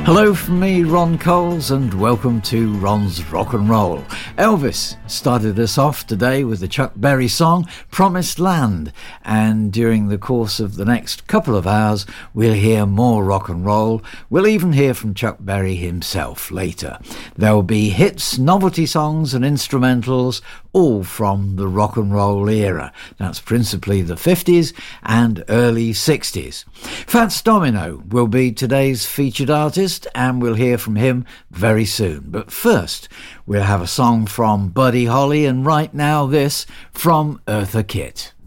Hello from me, Ron Coles, and welcome to Ron's Rock and Roll. Elvis started us off today with the Chuck Berry song Promised Land, and during the course of the next couple of hours we'll hear more rock and roll. We'll even hear from Chuck Berry himself later. There'll be hits, novelty songs and instrumentals, all from the rock and roll era. That's principally the 50s and early 60s. Fats Domino will be today's featured artist, and we'll hear from him very soon. But first, we'll have a song from Buddy Holly, and right now this from Eartha Kitt.